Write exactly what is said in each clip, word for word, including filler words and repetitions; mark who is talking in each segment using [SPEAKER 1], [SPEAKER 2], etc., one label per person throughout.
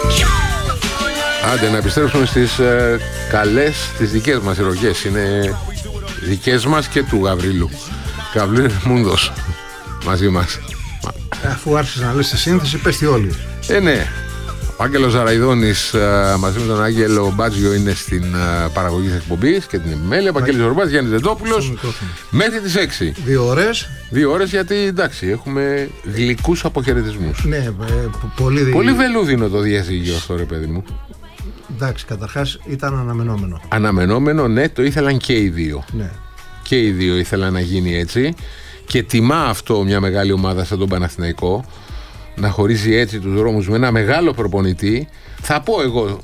[SPEAKER 1] Άντε να επιστρέψουμε στις ε, καλές, τις δικές μας ερωτικές. Είναι δικές μας και του Γαβρίλου. Γαβρίλου Μούντος μαζί μας.
[SPEAKER 2] Αφού άρχισες να λες τη σύνθεση, πες τη όλη.
[SPEAKER 1] Ε, ναι. Ο Άγγελος Ζαραϊδόνης ε, μαζί με τον Άγγελο Μπάτζιο είναι στην ε, παραγωγή της εκπομπής και την επιμέλεια. Ο Αγγέλης Ζορμπάς, Γιάννης Δεντόπουλος. Μέχρι τις έξι.
[SPEAKER 2] Δύο ώρες.
[SPEAKER 1] Δύο ώρες γιατί εντάξει, έχουμε γλυκούς αποχαιρετισμούς.
[SPEAKER 2] Ναι, ε, πολύ δι...
[SPEAKER 1] Πολύ βελούδινο το διαζύγιο αυτό, ρε παιδί μου.
[SPEAKER 2] Εντάξει, καταρχάς ήταν αναμενόμενο.
[SPEAKER 1] Αναμενόμενο, ναι, το ήθελαν και οι δύο.
[SPEAKER 2] Ναι.
[SPEAKER 1] Και οι δύο ήθελαν να γίνει έτσι. Και τιμά αυτό μια μεγάλη ομάδα σαν τον Παναθηναϊκό, να χωρίζει έτσι τους δρόμους με ένα μεγάλο προπονητή. Θα πω εγώ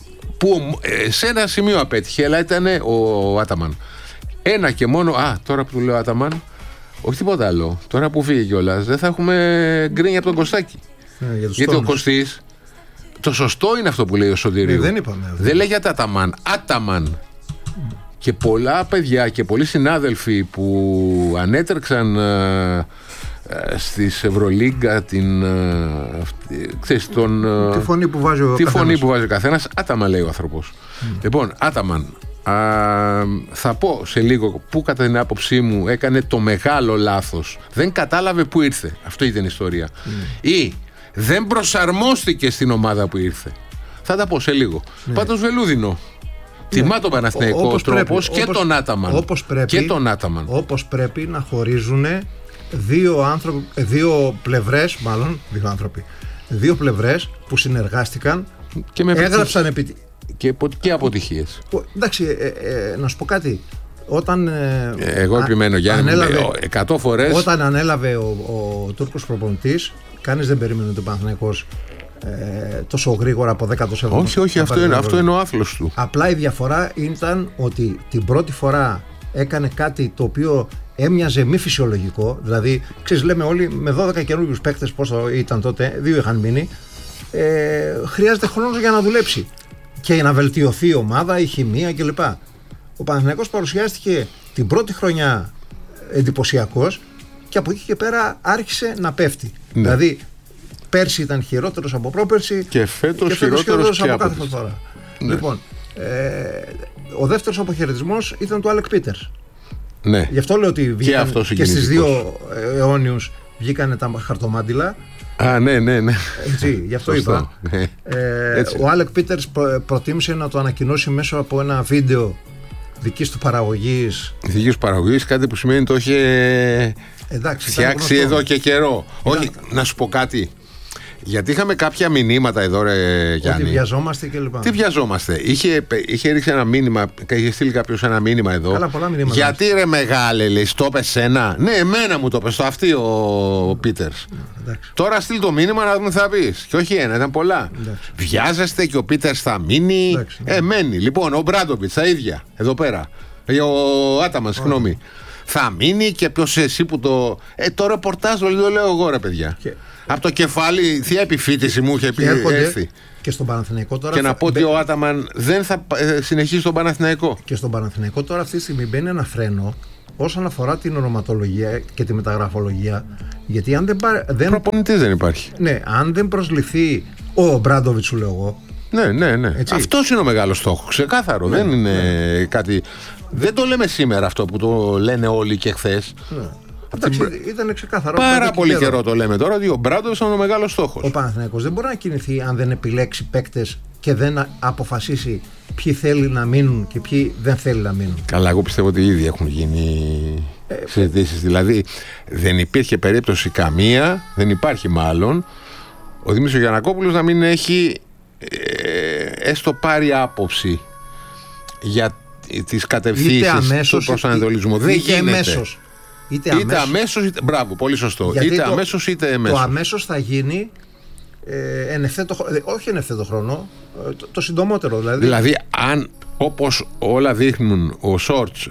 [SPEAKER 1] που ε, σε ένα σημείο απέτυχε, αλλά ήταν ο Άταμαν. Ένα και μόνο, α, τώρα που του λέω Άταμαν, όχι τίποτα άλλο. Τώρα που φύγει κιόλας, δεν θα έχουμε γκρίνια από τον Κωστάκη.
[SPEAKER 2] Ναι, για
[SPEAKER 1] γιατί ο Κωστής, το σωστό είναι αυτό που λέει ο Σωτηρίου.
[SPEAKER 2] Ναι, δεν είπαμε.
[SPEAKER 1] Δεν λέει για Άταμαν, Άταμαν. Mm. Και πολλά παιδιά και πολλοί συνάδελφοι που ανέτρεξαν ε, ε, στις Ευρωλίγκα την, ε, ξέρεις, τον, ε,
[SPEAKER 2] τη φωνή που βάζει ο
[SPEAKER 1] τη
[SPEAKER 2] καθένας.
[SPEAKER 1] φωνή που βάζει ο καθένας, Άταμαν λέει ο άνθρωπος. Mm. Λοιπόν, Άταμαν, α, θα πω σε λίγο που κατά την άποψή μου έκανε το μεγάλο λάθος. Δεν κατάλαβε που ήρθε. Αυτό ήταν η ιστορία. Mm. Ή δεν προσαρμόστηκε στην ομάδα που ήρθε. Θα τα πω σε λίγο. Mm. Πάντως βελούδινο. Τιμά ναι. τον Παναθηναϊκό τρόπος και, τον Άταμαν.
[SPEAKER 2] Όπως πρέπει,
[SPEAKER 1] και τον Άταμαν.
[SPEAKER 2] Όπως πρέπει να χωρίζουν δύο, άνθρωποι, δύο πλευρές, μάλλον δύο άνθρωποι, δύο πλευρές που συνεργάστηκαν
[SPEAKER 1] και με
[SPEAKER 2] έγραψαν επί...
[SPEAKER 1] και, και αποτυχίες.
[SPEAKER 2] Εντάξει, ε, ε, να σου πω κάτι. Όταν, ε,
[SPEAKER 1] Εγώ επιμένω Γιάννη, εκατό φορές.
[SPEAKER 2] Όταν ανέλαβε ο, ο Τούρκος προπονητής, κανείς δεν περίμενε ότι ο Παναθηναϊκός Ε, τόσο γρήγορα από δέκατο έβδομο.
[SPEAKER 1] Όχι, όχι, αυτό είναι, αυτό είναι ο άθλος του.
[SPEAKER 2] Απλά η διαφορά ήταν ότι την πρώτη φορά έκανε κάτι το οποίο έμοιαζε μη φυσιολογικό. Δηλαδή, ξέρεις, λέμε όλοι με δώδεκα καινούριους παίκτες, πόσο ήταν τότε, δύο είχαν μείνει. Ε, χρειάζεται χρόνος για να δουλέψει και να βελτιωθεί η ομάδα, η χημεία κλπ. Ο Παναθηναϊκός παρουσιάστηκε την πρώτη χρονιά εντυπωσιακός και από εκεί και πέρα άρχισε να πέφτει. Ναι. Δηλαδή, πέρσι ήταν χειρότερος από πρόπερσι
[SPEAKER 1] και φέτος,
[SPEAKER 2] και
[SPEAKER 1] φέτος χειρότερος
[SPEAKER 2] από
[SPEAKER 1] και
[SPEAKER 2] κάθε φορά. Ναι. Λοιπόν, ε, ο δεύτερος αποχαιρετισμός ήταν του Άλεκ Πίτερς.
[SPEAKER 1] Ναι.
[SPEAKER 2] Γι' αυτό λέω ότι βγήκαν και, και στις δύο αιώνιους βγήκανε τα χαρτομάντιλα.
[SPEAKER 1] Α, ναι, ναι, ναι.
[SPEAKER 2] Έτσι, γι' αυτό είπα. Ναι. Ε, ο Άλεκ Πίτερς προ, προτίμησε να το ανακοινώσει μέσω από ένα βίντεο δικής του παραγωγής.
[SPEAKER 1] Δικής του παραγωγής, κάτι που σημαίνει το είχε
[SPEAKER 2] Εντάξει,
[SPEAKER 1] φτιάξει εδώ και καιρό. Ήταν... Όχι, να σου πω κάτι. Γιατί είχαμε κάποια μηνύματα εδώ, ρε Γιάννη.
[SPEAKER 2] Ότι βιαζόμαστε και λοιπά.
[SPEAKER 1] Τι βιαζόμαστε. Είχε, είχε ρίξει ένα μήνυμα, είχε στείλει κάποιος ένα μήνυμα εδώ.
[SPEAKER 2] Καλά, πολλά μηνύματα.
[SPEAKER 1] Γιατί ρε μεγάλε, λέει, το είπες ένα. Ναι, εμένα μου το είπες, το αυτή ο, ο Πίτερς.
[SPEAKER 2] Εντάξει.
[SPEAKER 1] Τώρα στείλ το μήνυμα να δούμε τι θα πεις. Και όχι ένα, ήταν πολλά. Εντάξει. Βιάζεστε και ο Πίτερς θα μείνει. Εντάξει, ε, μένει. Λοιπόν, ο Μπράντοβιτς τα ίδια, εδώ πέρα. Ο Άταμαν, συγγνώμη. Θα μείνει και ποιος εσύ που το. Ε, το ρεπορτάζ το λέω εγώ, ρε παιδιά. Και... Από το κεφάλι, θεία επιφύτηση μου είχε πει, έρθει.
[SPEAKER 2] Και στον Παναθηναϊκό τώρα.
[SPEAKER 1] Και θα... να πω ότι ο Άταμαν δεν θα συνεχίσει στον Παναθηναϊκό.
[SPEAKER 2] Και στον Παναθηναϊκό τώρα αυτή τη στιγμή μπαίνει ένα φρένο όσον αφορά την ονοματολογία και τη μεταγραφολογία. Γιατί αν δεν. δεν...
[SPEAKER 1] Προπονητής δεν υπάρχει.
[SPEAKER 2] Ναι, αν δεν προσληφθεί ο Μπράντοβιτς, σου λέω εγώ.
[SPEAKER 1] Ναι, ναι, ναι. Αυτός είναι ο μεγάλος στόχος. Ξεκάθαρο. Ναι, δεν είναι ναι. κάτι. Δεν το λέμε σήμερα αυτό που το λένε όλοι και χθες.
[SPEAKER 2] Ναι. Εντάξει, ήταν ξεκάθαρο.
[SPEAKER 1] Πάρα πολύ καιρό. καιρό το λέμε τώρα ότι ο Μπράντοβιτς είναι ο μεγάλος στόχος.
[SPEAKER 2] Ο Παναθηναϊκός δεν μπορεί να κινηθεί αν δεν επιλέξει παίκτες και δεν αποφασίσει ποιοι θέλει να μείνουν και ποιοι δεν θέλει να μείνουν.
[SPEAKER 1] Καλά, εγώ πιστεύω ότι ήδη έχουν γίνει ε, συζητήσεις. Δηλαδή δεν υπήρχε περίπτωση καμία, δεν υπάρχει μάλλον, ο Δημήτρης Γιαννακόπουλος να μην έχει ε, έστω πάρει άποψη για τις κατευθύνσεις του προσανατολισμού. Δεν γίνεται. Αμέσως.
[SPEAKER 2] Είτε,
[SPEAKER 1] είτε αμέσως, αμέσως είτε, μπράβο, πολύ σωστό.
[SPEAKER 2] Γιατί
[SPEAKER 1] είτε
[SPEAKER 2] το,
[SPEAKER 1] αμέσως είτε εμέσως.
[SPEAKER 2] Το αμέσως θα γίνει ε, εν ευθέτω, όχι εν ευθέτω χρόνο, το, το συντομότερο δηλαδή.
[SPEAKER 1] Δηλαδή, αν όπως όλα δείχνουν ο Σόρτς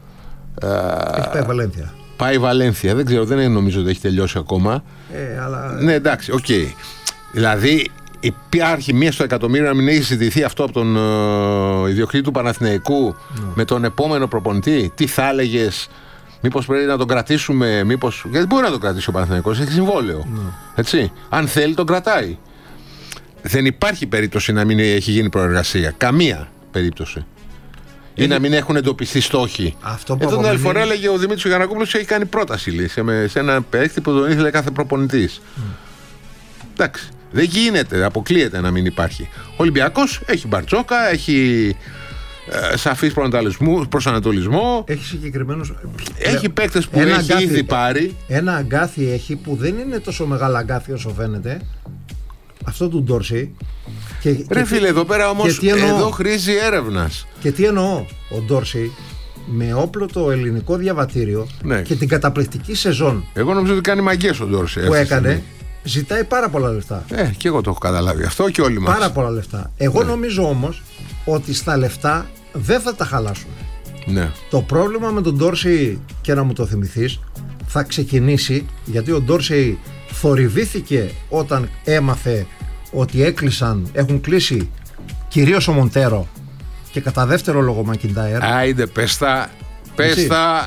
[SPEAKER 2] έχει πάει Βαλένθια.
[SPEAKER 1] Πάει Βαλένθια, δεν ξέρω, δεν νομίζω ότι έχει τελειώσει ακόμα.
[SPEAKER 2] Ε, αλλά...
[SPEAKER 1] Ναι, εντάξει, οκ. Okay. Δηλαδή, υπάρχει μία στο εκατομμύριο να μην έχει συζητηθεί αυτό από τον uh, ιδιοκτήτη του Παναθηναϊκού no. με τον επόμενο προπονητή. Τι θα έλεγες, μήπως πρέπει να τον κρατήσουμε, μήπως. Γιατί μπορεί να τον κρατήσει ο Παναθηναϊκός, έχει συμβόλαιο. No. Έτσι. Αν θέλει, τον κρατάει. δεν υπάρχει περίπτωση να μην έχει γίνει προεργασία. Καμία περίπτωση. Ή να μην έχουν εντοπιστεί στόχοι.
[SPEAKER 2] Αυτό που
[SPEAKER 1] Εδώ την άλλη
[SPEAKER 2] απομονή...
[SPEAKER 1] φορά έλεγε ο Δημήτρης Γιαννακόπουλος έχει κάνει πρόταση λύση σε ένα παίκτη που τον ήθελε κάθε προπονητής. Mm. Εντάξει. Δεν γίνεται, αποκλείεται να μην υπάρχει. Ο Ολυμπιακός έχει Μπαρτζόκα, έχει ε, σαφείς προσανατολισμό.
[SPEAKER 2] Έχει συγκεκριμένους.
[SPEAKER 1] Έχει παίκτες που έχει αγκάθι, ήδη πάρει.
[SPEAKER 2] Ένα αγκάθι έχει που δεν είναι τόσο μεγάλο αγκάθι όσο φαίνεται. Αυτό του Ντόρσεϊ. Και,
[SPEAKER 1] Ρε
[SPEAKER 2] και,
[SPEAKER 1] φίλε, εδώ πέρα όμως εδώ χρήζει έρευνας.
[SPEAKER 2] Και τι εννοώ, ο Ντόρσεϊ με όπλο το ελληνικό διαβατήριο, ναι, και την καταπληκτική σεζόν.
[SPEAKER 1] Εγώ νομίζω ότι κάνει μαγκές ο Ντόρσεϊ
[SPEAKER 2] που έκανε. Ζητάει πάρα πολλά λεφτά.
[SPEAKER 1] Ε, και εγώ το έχω καταλάβει αυτό και όλοι μας.
[SPEAKER 2] Πάρα πολλά λεφτά. Εγώ ναι. νομίζω όμως ότι στα λεφτά δεν θα τα χαλάσουν.
[SPEAKER 1] Ναι.
[SPEAKER 2] Το πρόβλημα με τον Ντόρσεϊ, και να μου το θυμηθείς, θα ξεκινήσει γιατί ο Ντόρσεϊ θορυβήθηκε όταν έμαθε ότι έκλεισαν, έχουν κλείσει κυρίως ο Μοντέρο και κατά δεύτερο λόγο Μακιντάιρ.
[SPEAKER 1] Άιντε πες τα, πες τα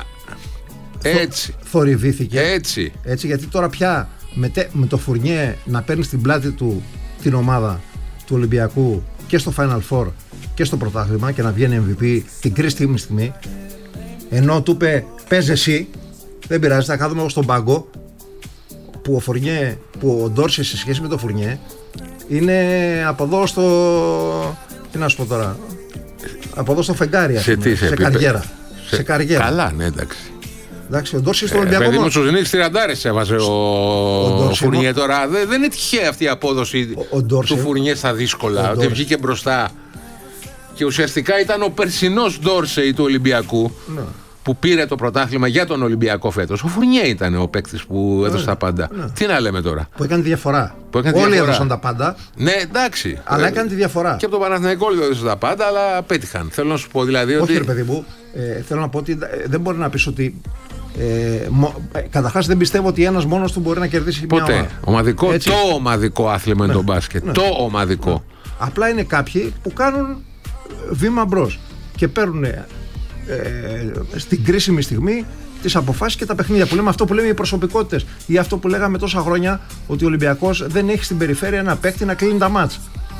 [SPEAKER 1] έτσι.
[SPEAKER 2] Θορυβήθηκε.
[SPEAKER 1] Έτσι.
[SPEAKER 2] Έτσι, γιατί τώρα πια με, τε, με το Φουρνιέ να παίρνει στην πλάτη του την ομάδα του Ολυμπιακού και στο Final Four και στο πρωτάθλημα και να βγαίνει εμ βι πι την κρίσιμη στιγμή, ενώ του είπε πες εσύ, δεν πειράζει, θα κάθομαι εγώ στον πάγκο, που ο Φουρνιέ, που ο Ντόρσεϊ σε σχέση με το Φουρνιέ είναι από εδώ στο, τι να σου πω τώρα, από εδώ στο φεγγάρι,
[SPEAKER 1] σε, τι, σε,
[SPEAKER 2] σε καριέρα.
[SPEAKER 1] Σε...
[SPEAKER 2] σε καριέρα.
[SPEAKER 1] Καλά, ναι, εντάξει.
[SPEAKER 2] Εντάξει, ο Ντόρσεϊ στον Ολυμπιακό.
[SPEAKER 1] Ε, παιδί μου, στους νίκης τριαντάρες έβαζε ο, ο, ο Φουρνιέ τώρα. Δεν, δεν είναι τυχαία αυτή η απόδοση ο, ο του Φουρνιέ στα δύσκολα. Ότι βγήκε μπροστά. Και ουσιαστικά ήταν ο περσινός Ντόρσεϊ του Ολυμπιακού, ναι, που πήρε το πρωτάθλημα για τον Ολυμπιακό φέτος. Ο Φουρνιέ ήταν ο παίκτης που έδωσε, ναι, τα πάντα. Ναι. Τι να λέμε τώρα.
[SPEAKER 2] Που έκανε τη διαφορά.
[SPEAKER 1] Που έκανε
[SPEAKER 2] όλοι
[SPEAKER 1] διαφορά.
[SPEAKER 2] έδωσαν τα πάντα.
[SPEAKER 1] Ναι, εντάξει.
[SPEAKER 2] Αλλά έκανε τη διαφορά.
[SPEAKER 1] Και από το Παναθηναϊκό όλοι έδωσαν τα πάντα, αλλά πέτυχαν. Θέλω να σου πω δηλαδή.
[SPEAKER 2] Όχι,
[SPEAKER 1] ότι...
[SPEAKER 2] ρε παιδί μου, ε, θέλω να πω ότι δεν μπορεί να πεις ότι. Ε, ε, καταρχάς δεν πιστεύω ότι ένας μόνος του μπορεί να κερδίσει.
[SPEAKER 1] Ποτέ.
[SPEAKER 2] Μια ομάδα.
[SPEAKER 1] Ομαδικό,
[SPEAKER 2] έτσι.
[SPEAKER 1] το ομαδικό άθλημα είναι, ναι, το μπάσκετ. Ναι. Το ομαδικό.
[SPEAKER 2] Ναι. Απλά είναι κάποιοι που κάνουν βήμα μπρος και παίρνουν ε, στην κρίσιμη στιγμή τις αποφάσεις και τα παιχνίδια, που λέμε αυτό που λέμε οι προσωπικότητες, ή αυτό που λέγαμε τόσα χρόνια ότι ο Ολυμπιακός δεν έχει στην περιφέρεια ένα παίκτη να κλείνει τα μάτς.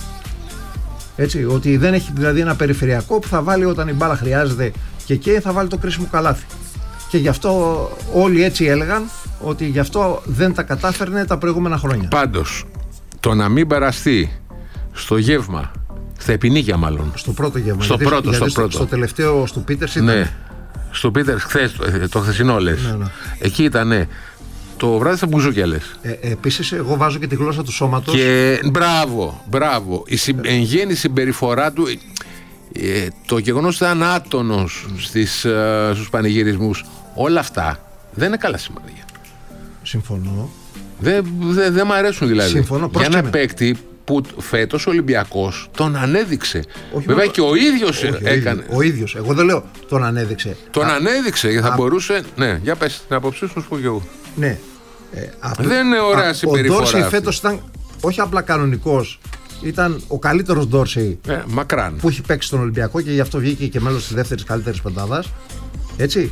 [SPEAKER 2] Έτσι, ότι δεν έχει δηλαδή ένα περιφερειακό που θα βάλει όταν η μπάλα χρειάζεται και εκεί θα βάλει το κρίσιμο καλάθι. Και γι' αυτό όλοι έτσι έλεγαν ότι γι' αυτό δεν τα κατάφερνε τα προηγούμενα χρόνια.
[SPEAKER 1] Πάντως, το να μην περαστεί στο γεύμα, στα επινίκια μάλλον.
[SPEAKER 2] Στο πρώτο γεύμα.
[SPEAKER 1] Στο
[SPEAKER 2] γιατί,
[SPEAKER 1] πρώτο,
[SPEAKER 2] γιατί
[SPEAKER 1] στο πρώτο.
[SPEAKER 2] Στο τελευταίο, στο Πίτερς ήταν.
[SPEAKER 1] Ναι, στο Πίτερς χθες, το χθεσινό λες.
[SPEAKER 2] Ναι, ναι.
[SPEAKER 1] Εκεί ήταν το βράδυ στα μπουζούκια λες.
[SPEAKER 2] Ε, επίσης, εγώ βάζω και τη γλώσσα του σώματος.
[SPEAKER 1] Και μπράβο, μπράβο. Η συμ... εν γέννη συμπεριφορά του, ε, το γεγονός ότι ήταν άτονος στις, ε, στους πανηγυρισμούς, όλα αυτά δεν είναι καλά σημάδια.
[SPEAKER 2] Συμφωνώ.
[SPEAKER 1] Δεν δε, δε μ' αρέσουν δηλαδή.
[SPEAKER 2] Συμφωνώ.
[SPEAKER 1] Για ένα παίκτη που φέτος ο Ολυμπιακός τον ανέδειξε. Όχι, βέβαια, και ο ίδιος όχι, έκανε.
[SPEAKER 2] Ο ίδιος. Εγώ δεν λέω τον ανέδειξε.
[SPEAKER 1] Τον Α... ανέδειξε και θα
[SPEAKER 2] Α...
[SPEAKER 1] μπορούσε. Ναι, για πες την άποψή σου, πω και εγώ.
[SPEAKER 2] Ναι. Ε, αυτό...
[SPEAKER 1] Δεν είναι ωραία συμπεριφορά.
[SPEAKER 2] Ο Ντόρσεϊ φέτος ήταν όχι απλά κανονικός. Ήταν ο καλύτερος Ντόρσεϊ
[SPEAKER 1] ε, μακράν,
[SPEAKER 2] που έχει παίξει στον Ολυμπιακό και γι' αυτό βγήκε και μέλος της δεύτερης καλύτερης πεντάδας. Έτσι.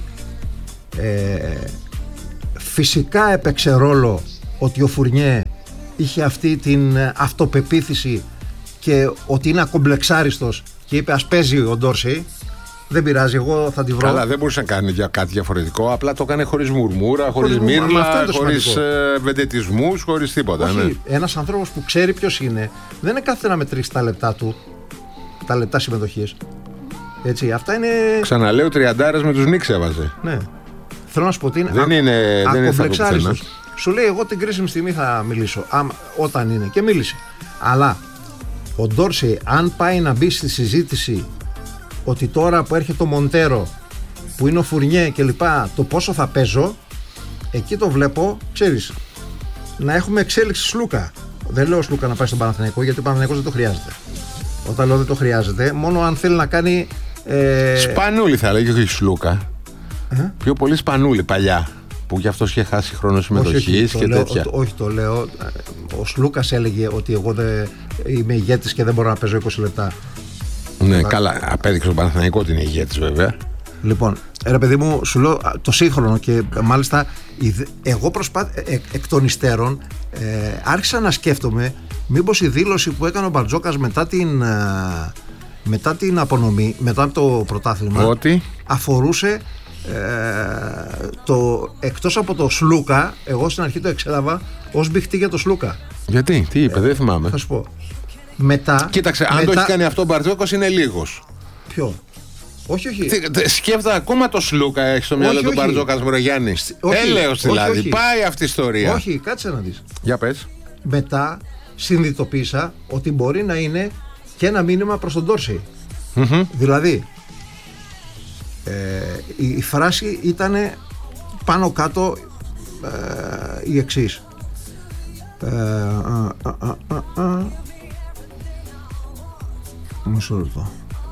[SPEAKER 2] Ε, φυσικά έπαιξε ρόλο ότι ο Φουρνιέ είχε αυτή την αυτοπεποίθηση και ότι είναι ακομπλεξάριστος και είπε ας παίζει ο Ντόρσεϊ, δεν πειράζει, εγώ θα τη βρω.
[SPEAKER 1] Καλά, δεν μπορούσε να κάνει για κάτι διαφορετικό, απλά το έκανε χωρίς μουρμούρα, χωρίς μύρλα, χωρίς ε, βεντετισμούς, χωρίς τίποτα.
[SPEAKER 2] Όχι,
[SPEAKER 1] ναι.
[SPEAKER 2] Ένας άνθρωπος που ξέρει ποιος είναι δεν είναι κάθεται να μετρήσει τα λεπτά του, τα λεπτά συμμετοχής. Έτσι, αυτά είναι.
[SPEAKER 1] Ξαναλέω, τριαντάρες με τους Νίξ έβαζε.
[SPEAKER 2] Ναι. Θέλω να σου πω ότι είναι.
[SPEAKER 1] Δεν α... είναι, δεν είναι
[SPEAKER 2] Σου λέει, εγώ την κρίσιμη στιγμή θα μιλήσω. Άμα, όταν είναι. Και μίλησε. Αλλά ο Ντόρσεϊ, αν πάει να μπει στη συζήτηση ότι τώρα που έρχεται ο Μοντέρο, που είναι ο Φουρνιέ και λοιπά, το πόσο θα παίζω, εκεί το βλέπω, ξέρεις, να έχουμε εξέλιξη Σλούκα. Δεν λέω Σλούκα να πάει στον Παναθηναϊκό, γιατί ο Παναθηναϊκός δεν το χρειάζεται. Όταν λέω δεν το χρειάζεται, μόνο αν θέλει να κάνει. Ε...
[SPEAKER 1] Σπανούλη θα λέγει, όχι Σλούκα. Ε? Πιο πολύ Σπανούλη παλιά. Που γι' αυτός είχε χάσει χρόνο συμμετοχής και
[SPEAKER 2] λέω,
[SPEAKER 1] τέτοια.
[SPEAKER 2] Ο, όχι, το λέω. Ο Σλούκας έλεγε ότι εγώ δεν είμαι ηγέτης και δεν μπορώ να παίζω είκοσι λεπτά.
[SPEAKER 1] Ναι, αλλά... καλά. Απέδειξε τον Παναθηναϊκό ότι είναι ηγέτης, βέβαια.
[SPEAKER 2] Λοιπόν, ρε παιδί μου, σου λέω το σύγχρονο και μάλιστα εγώ προσπάθησα εκ, εκ των υστέρων ε, άρχισα να σκέφτομαι μήπως η δήλωση που έκανε ο Μπαρτζόκας μετά την, μετά την απονομή, μετά το πρωτάθλημα,
[SPEAKER 1] ότι
[SPEAKER 2] αφορούσε ε, το, εκτός από το Σλούκα, εγώ στην αρχή το εξέλαβα ως μπιχτή για το Σλούκα.
[SPEAKER 1] Γιατί, τι είπε, ε, δεν θυμάμαι.
[SPEAKER 2] Θα σου πω. Μετά,
[SPEAKER 1] κοίταξε, αν
[SPEAKER 2] μετά...
[SPEAKER 1] το έχει κάνει αυτό ο Μπαρτζόκας είναι λίγος.
[SPEAKER 2] Ποιο? Όχι, όχι.
[SPEAKER 1] Σκέφτα ακόμα το Σλούκα έχει στο μυαλό του Μπαρτζόκας, Μωρογιάννη. Έλεος δηλαδή. Όχι, όχι. Πάει αυτή η ιστορία.
[SPEAKER 2] Όχι, κάτσε να δεις.
[SPEAKER 1] Για πες.
[SPEAKER 2] Μετά συνειδητοποίησα ότι μπορεί να είναι και ένα μήνυμα προς τον Ντόρσεϊ.
[SPEAKER 1] Mm-hmm.
[SPEAKER 2] Δηλαδή, ε, η, η φράση ήταν πάνω κάτω ε, η εξής. Ε, α, α, α, α, μισό λεπτό.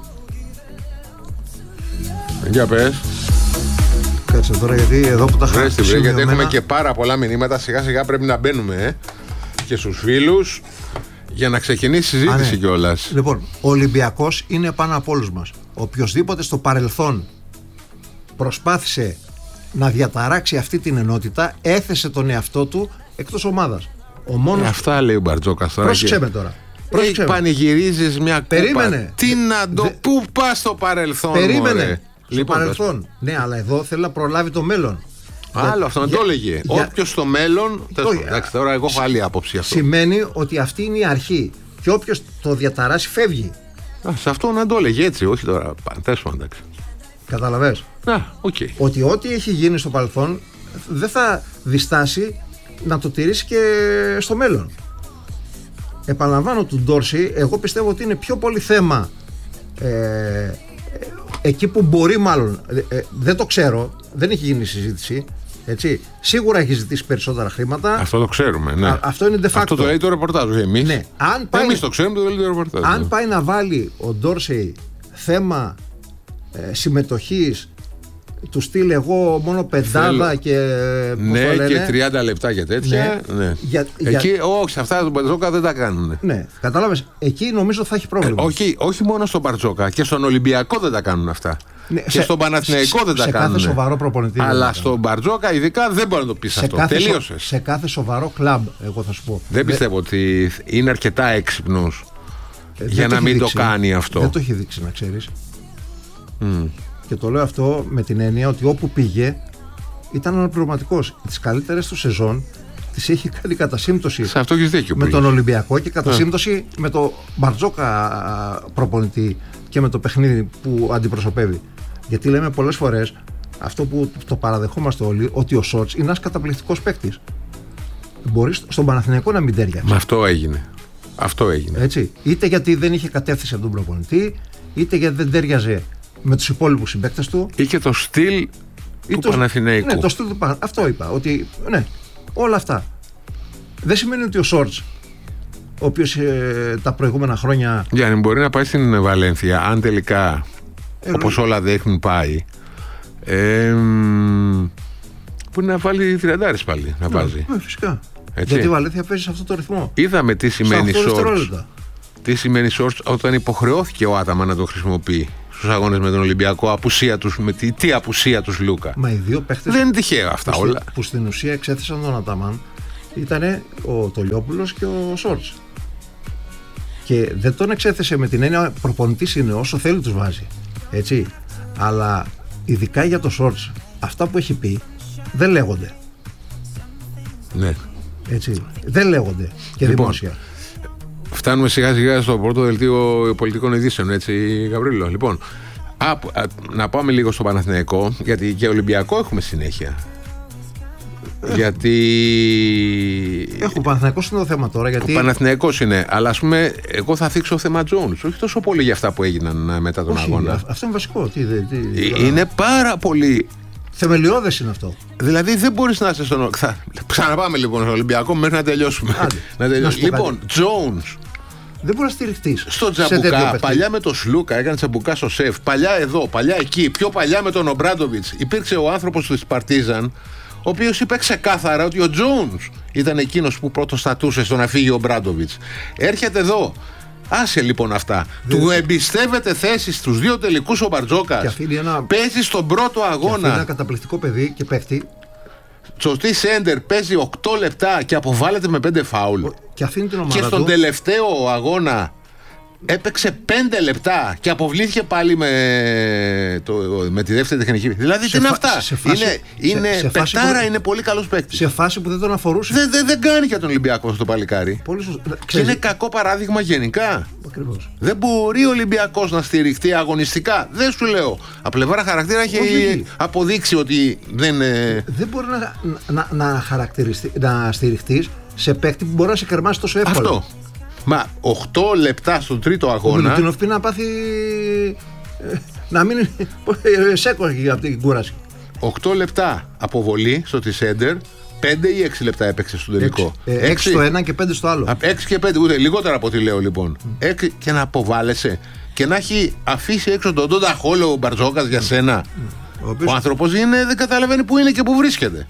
[SPEAKER 1] Για πες.
[SPEAKER 2] Κάτσε τώρα, γιατί εδώ που τα
[SPEAKER 1] χάρη
[SPEAKER 2] σημειωμένα...
[SPEAKER 1] γιατί έχουμε και πάρα πολλά μηνύματα. Σιγά σιγά πρέπει να μπαίνουμε ε, και στους φίλους για να ξεκινήσει η συζήτηση ναι. κιόλας.
[SPEAKER 2] Λοιπόν, ο Ολυμπιακός είναι πάνω από όλους μας. Οποιοσδήποτε στο παρελθόν προσπάθησε να διαταράξει αυτή την ενότητα, έθεσε τον εαυτό του εκτός ομάδας. Ο μόνος...
[SPEAKER 1] ε, αυτά λέει ο Μπαρτζόκας τώρα.
[SPEAKER 2] Πρόσεξε με τώρα.
[SPEAKER 1] Hey, πανηγυρίζεις μια
[SPEAKER 2] Περίμενε.
[SPEAKER 1] κούπα. Τι να το... Δε... Πού πας στο παρελθόν,
[SPEAKER 2] Περίμενε.
[SPEAKER 1] Μωρέ.
[SPEAKER 2] Στο λοιπόν, παρελθόν. Ναι, αλλά εδώ θέλει να προλάβει το μέλλον.
[SPEAKER 1] Άλλο για... αυτό να για... το έλεγε. Για... Όποιος στο μέλλον. Το... Εντάξει, τώρα εγώ έχω άλλη άποψη αυτό.
[SPEAKER 2] Σημαίνει ότι αυτή είναι η αρχή. Και όποιος το διαταράσει φεύγει.
[SPEAKER 1] Α, σε αυτό να το έλεγε έτσι, όχι τώρα. Παντέσου, εντάξει.
[SPEAKER 2] Καταλαβες.
[SPEAKER 1] Να, οκ. Okay.
[SPEAKER 2] Ότι ό,τι έχει γίνει στο παρελθόν δεν θα διστάσει να το τηρήσει και στο μέλλον. Επαναλαμβάνω, του Ντόρσεϊ, εγώ πιστεύω ότι είναι πιο πολύ θέμα ε, εκεί που μπορεί μάλλον, ε, ε, δεν το ξέρω, δεν έχει γίνει συζήτηση, έτσι. Σίγουρα έχει ζητήσει περισσότερα χρήματα.
[SPEAKER 1] Αυτό το ξέρουμε, ναι.
[SPEAKER 2] Α, αυτό είναι de facto.
[SPEAKER 1] Αυτό το λέει το ρεπορτάζ, εμείς.
[SPEAKER 2] Ναι. Αν πάει,
[SPEAKER 1] εμείς το ξέρουμε, το λέει το ρεπορτάζ.
[SPEAKER 2] Αν ναι. πάει να βάλει ο Ντόρσεϊ θέμα ε, συμμετοχής του στυλ εγώ μόνο πεντάδα Θέλω... και
[SPEAKER 1] ναι και τριάντα λεπτά και τέτοια ναι. Ναι. Για, εκεί για... όχι, αυτά τον Μπαρτζόκα δεν τα κάνουν.
[SPEAKER 2] Ναι, κατάλαβες, εκεί νομίζω θα έχει πρόβλημα.
[SPEAKER 1] ε, όχι, όχι μόνο στον Μπαρτζόκα, και στον Ολυμπιακό δεν τα κάνουν αυτά. Ναι, και σε, στον Παναθηναϊκό
[SPEAKER 2] σε,
[SPEAKER 1] δεν τα
[SPEAKER 2] σε
[SPEAKER 1] κάνουν.
[SPEAKER 2] Σε κάθε σοβαρό προπονητή.
[SPEAKER 1] Αλλά στον Μπαρτζόκα ειδικά δεν μπορεί να το πεις αυτό. Τελείωσες.
[SPEAKER 2] Σε κάθε σοβαρό κλαμπ, εγώ θα σου πω.
[SPEAKER 1] Δεν πιστεύω ότι είναι αρκετά έξυπνος ε, για να μην
[SPEAKER 2] δείξει,
[SPEAKER 1] το κάνει αυτό.
[SPEAKER 2] Δεν το έχει δείξει, να ξέρεις.
[SPEAKER 1] Mm.
[SPEAKER 2] Και το λέω αυτό με την έννοια ότι όπου πήγε ήταν αναπληρωματικός. Τις καλύτερες του σεζόν τις έχει κάνει κατά σύμπτωση
[SPEAKER 1] σε αυτό έχεις δίκιο,
[SPEAKER 2] με τον Ολυμπιακό και κατά σύμπτωση με το Μπαρτζόκα προπονητή και με το παιχνίδι που αντιπροσωπεύει. Γιατί λέμε πολλές φορές αυτό που το παραδεχόμαστε όλοι, ότι ο Σότς είναι ένας καταπληκτικός παίκτης. Μπορεί στον Παναθηναϊκό να μην τέριαξε.
[SPEAKER 1] Μα αυτό έγινε. Αυτό έγινε.
[SPEAKER 2] Έτσι. Είτε γιατί δεν είχε κατεύθυνση από τον προπονητή, είτε γιατί δεν τέριαζε με τους υπόλοιπους συμπαίκτες του.
[SPEAKER 1] Ή και το στυλ του το, Παναθηναϊκού.
[SPEAKER 2] Ναι, το στυλ του Παναθηναϊκού. Αυτό είπα. Ότι, ναι, όλα αυτά. Δεν σημαίνει ότι ο Σόρτς, ο οποίος ε, τα προηγούμενα χρόνια.
[SPEAKER 1] Γιάννη, μπορεί να πάει στην Βαλένθια, αν τελικά ε, όπως όλα δείχνουν πάει. Ε, μπορεί να βάλει τριαντάρες πάλι. Να βάζει.
[SPEAKER 2] Ναι, φυσικά. Έτσι. Γιατί η Βαλένθια παίζει σε αυτό το ρυθμό.
[SPEAKER 1] Είδαμε τι σημαίνει Σόρτς. Τι σημαίνει Σόρτς όταν υποχρεώθηκε ο Άταμα να το χρησιμοποιεί στους αγώνες με τον Ολυμπιακό, απουσία τους, με τι, τι απουσία τους Λούκα.
[SPEAKER 2] Μα οι δύο παίχτες
[SPEAKER 1] δεν είναι τυχαία αυτά
[SPEAKER 2] που
[SPEAKER 1] όλα.
[SPEAKER 2] Στη, που στην ουσία εξέθεσαν τον Αταμάν ήταν ο Τολιόπουλος και ο Σόρτς. Και δεν τον εξέθεσε με την έννοια προπονητής είναι, όσο θέλει τους βάζει. Έτσι. Αλλά ειδικά για το Σόρτς, αυτά που έχει πει δεν λέγονται.
[SPEAKER 1] Ναι.
[SPEAKER 2] Έτσι. Δεν λέγονται και λοιπόν, δημόσια.
[SPEAKER 1] Φτάνουμε σιγά σιγά στο πρώτο δελτίο πολιτικών ειδήσεων, έτσι, Γαβρίλο. Λοιπόν, α, α, να πάμε λίγο στο Παναθηναϊκό, γιατί και Ολυμπιακό έχουμε συνέχεια. Έχω. Γιατί.
[SPEAKER 2] Έχω Παναθηναϊκός είναι το θέμα τώρα. Γιατί...
[SPEAKER 1] Ο Παναθηναϊκός είναι, αλλά ας πούμε, εγώ θα θίξω θέμα Jones. Όχι τόσο πολύ για αυτά που έγιναν μετά τον
[SPEAKER 2] όχι,
[SPEAKER 1] αγώνα.
[SPEAKER 2] Αυτό είναι βασικό. Τι, τι,
[SPEAKER 1] τι, είναι πάρα πολύ.
[SPEAKER 2] Θεμελιώδες είναι αυτό.
[SPEAKER 1] Δηλαδή δεν μπορείς να είσαι στον. Θα... Ξαναπάμε λοιπόν στον Ολυμπιακό μέχρι να τελειώσουμε.
[SPEAKER 2] Άντε,
[SPEAKER 1] να τελειώσουμε. Να λοιπόν, Jones.
[SPEAKER 2] Δεν μπορεί να στηριχτείς.
[SPEAKER 1] Στο Τζαμπουκά, παλιά με τον Σλούκα, έκανε Τζαμπουκά στο σεφ. Παλιά εδώ, παλιά εκεί. Πιο παλιά με τον Ομπράντοβιτς. Υπήρξε ο άνθρωπος της Παρτίζαν, ο οποίος είπε ξεκάθαρα ότι ο Jones ήταν εκείνος που πρώτο στατούσε στο να φύγει ο Ομπράντοβιτς. Έρχεται εδώ. Άσε λοιπόν αυτά. Δεν... Του εμπιστεύεται θέσεις στους δύο τελικούς ο Μπαρτζόκας.
[SPEAKER 2] Ένα...
[SPEAKER 1] Παίζει στον πρώτο αγώνα.
[SPEAKER 2] Και είναι ένα καταπληκτικό παιδί και παίχτη.
[SPEAKER 1] Τσοτί Σέντερ παίζει οκτώ λεπτά και αποβάλλεται με πέντε φάουλ.
[SPEAKER 2] Και αφήνει την ομάδα
[SPEAKER 1] Και στον
[SPEAKER 2] του.
[SPEAKER 1] τελευταίο αγώνα έπαιξε πέντε λεπτά και αποβλήθηκε πάλι με, το, με τη δεύτερη τεχνική. Δηλαδή τι είναι
[SPEAKER 2] φα...
[SPEAKER 1] αυτά.
[SPEAKER 2] Σε φάση...
[SPEAKER 1] Είναι, είναι
[SPEAKER 2] σε, σε
[SPEAKER 1] πετάρα,
[SPEAKER 2] που...
[SPEAKER 1] είναι πολύ καλός παίκτης.
[SPEAKER 2] Σε φάση που δεν τον αφορούσε.
[SPEAKER 1] Δεν, δεν, δεν κάνει για τον Ολυμπιακό αυτό το παλικάρι.
[SPEAKER 2] Πολύ σωστό.
[SPEAKER 1] Και
[SPEAKER 2] Ξέρεις...
[SPEAKER 1] είναι κακό παράδειγμα γενικά.
[SPEAKER 2] Ακριβώς.
[SPEAKER 1] Δεν μπορεί ο Ολυμπιακός να στηριχτεί αγωνιστικά. Δεν σου λέω. Από πλευρά χαρακτήρα έχει
[SPEAKER 2] Όχι.
[SPEAKER 1] αποδείξει ότι δεν. Ε...
[SPEAKER 2] Δεν μπορεί να, να, να, χαρακτηριστεί, να στηριχτεί σε παίκτη που μπορεί να σε κερμάσει τόσο εύκολα.
[SPEAKER 1] Αυτό. Μα οκτώ λεπτά στον τρίτο αγώνα.
[SPEAKER 2] Ο Μιλουτίνοφ πει να πάθει. Να μην σέκο από την κούραση.
[SPEAKER 1] οκτώ λεπτά αποβολή στο Τισέντερ. πέντε ή έξι λεπτά έπαιξε στο τελικό.
[SPEAKER 2] έξι στο ένα και πέντε στο άλλο.
[SPEAKER 1] έξι και πέντε, ούτε λιγότερα από ό,τι λέω λοιπόν. Mm. έξι και να αποβάλλεσαι και να έχει αφήσει έξω τον Ντόντα Χόλο ο Μπαρτζόκας για σένα. Mm. Ο, οποίος... ο άνθρωπος είναι, δεν καταλαβαίνει που είναι και που βρίσκεται.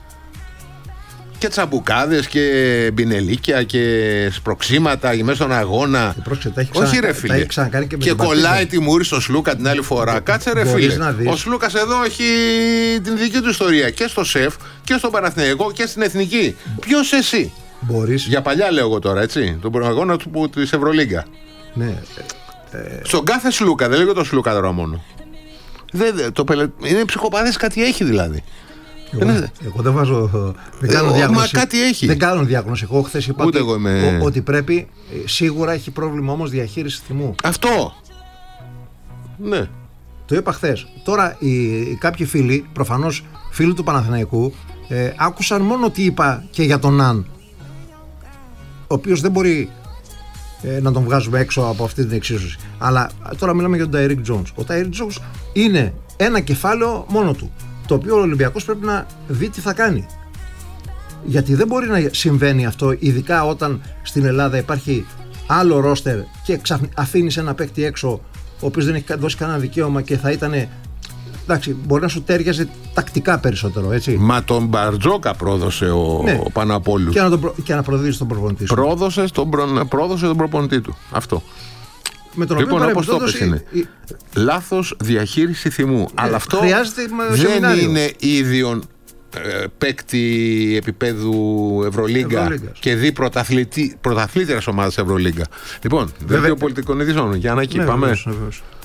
[SPEAKER 1] Και τσαμπουκάδες και μπινελίκια και σπροξήματα μέσα στον αγώνα.
[SPEAKER 2] Πρόσεξε,
[SPEAKER 1] όχι ρε φίλε.
[SPEAKER 2] Και,
[SPEAKER 1] και κολλάει τη μούρη στο Σλούκα την άλλη φορά. Κάτσε ρε φίλε. Ο Σλούκας εδώ έχει την δική του ιστορία και στο ΣΕΦ και στον Παναθηναϊκό και στην Εθνική. Ποιος εσύ?
[SPEAKER 2] Μπορείς.
[SPEAKER 1] Για παλιά λέω εγώ τώρα, έτσι. Τον αγώνα του της Ευρωλίγκα.
[SPEAKER 2] Ναι.
[SPEAKER 1] Ε... Στον κάθε Σλούκα, δεν λέγω το Σλούκα τώρα μόνο. Δεν, το πελε... Είναι ψυχοπαθές, κάτι έχει δηλαδή.
[SPEAKER 2] Εγώ,
[SPEAKER 1] είναι...
[SPEAKER 2] εγώ δεν βάζω. Δεν κάνω διάγνωση.
[SPEAKER 1] Μα κάτι έχει.
[SPEAKER 2] Δεν κάνω διάγνωση. Εγώ χθες είπα ότι,
[SPEAKER 1] είμαι...
[SPEAKER 2] ο, ότι πρέπει. Σίγουρα έχει πρόβλημα όμως διαχείριση θυμού.
[SPEAKER 1] Αυτό. Ναι.
[SPEAKER 2] Το είπα χθες. Τώρα οι, οι κάποιοι φίλοι, προφανώς φίλοι του Παναθηναϊκού, ε, άκουσαν μόνο τι είπα και για τον Ναν. Ο οποίος δεν μπορεί ε, να τον βγάζουμε έξω από αυτή την εξίσωση. Αλλά τώρα μιλάμε για τον Τάιρικ Τζόνς. Ο Τάιρικ Τζόνς είναι ένα κεφάλαιο μόνο του. Το οποίο ο Ολυμπιακός πρέπει να δει τι θα κάνει. Γιατί δεν μπορεί να συμβαίνει αυτό, ειδικά όταν στην Ελλάδα υπάρχει άλλο ρόστερ και αφήνεις ένα παίκτη έξω, ο οποίος δεν έχει δώσει κανένα δικαίωμα και θα ήταν. Εντάξει, μπορεί να σου τέριαζε τακτικά περισσότερο, έτσι.
[SPEAKER 1] Μα τον Μπαρτζόκα πρόδωσε ο, ναι. ο Παναπόλου.
[SPEAKER 2] Και να, τον προ... και να προδίδει τον προπονητή σου.
[SPEAKER 1] Πρόδωσε τον, προ... πρόδωσε τον προπονητή του. Αυτό.
[SPEAKER 2] Με τον
[SPEAKER 1] λοιπόν, όπως το πες είναι.
[SPEAKER 2] Η...
[SPEAKER 1] Λάθος διαχείριση θυμού. Ναι, αλλά αυτό δεν
[SPEAKER 2] σεμινάριο.
[SPEAKER 1] είναι ίδιον ε, παίκτη επίπεδου Ευρωλίγκα και δι πρωταθλήτριας ομάδας Ευρωλίγκα. Λοιπόν, δελτίο πολιτικών ειδήσεων. Για να εκεί, πάμε.
[SPEAKER 2] Βεβαίως, βεβαίως.